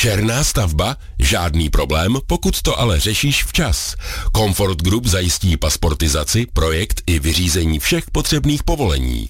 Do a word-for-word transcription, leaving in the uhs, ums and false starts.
Černá stavba? Žádný problém, pokud to ale řešíš včas. Comfort Group zajistí pasportizaci, projekt i vyřízení všech potřebných povolení.